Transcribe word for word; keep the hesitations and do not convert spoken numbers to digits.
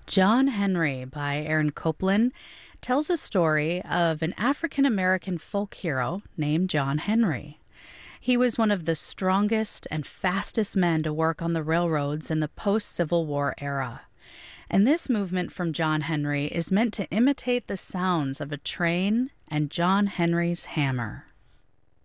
John Henry by Aaron Copland tells a story of an African American folk hero named John Henry. He was one of the strongest and fastest men to work on the railroads in the post Civil War era. And this movement from John Henry is meant to imitate the sounds of a train and John Henry's hammer.